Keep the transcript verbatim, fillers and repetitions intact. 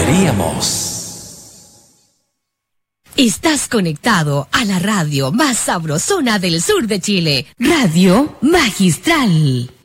deberíamos. Estás conectado a la radio más sabrosona del sur de Chile, Radio Magistral.